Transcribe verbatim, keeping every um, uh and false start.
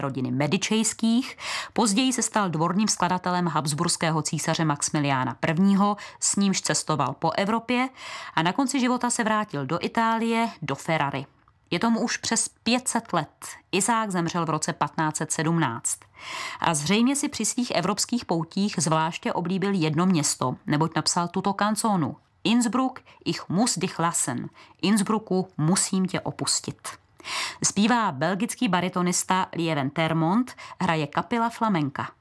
rodiny Medičejských. Později se stal dvorním skladatelem habsburského císaře Maxmiliána prvního., s nímž cestoval po Evropě a na konci života se vrátil do Itálie, do Ferrary. Je tomu už přes pět set let. Izák zemřel v roce patnáct set sedmnáct. A zřejmě si při svých evropských poutích zvláště oblíbil jedno město, neboť napsal tuto kanzónu. Innsbruck, ich muss dich lassen. Innsbrucku, musím tě opustit. Zpívá belgický baritonista Lieven Termont, hraje kapela flamenka.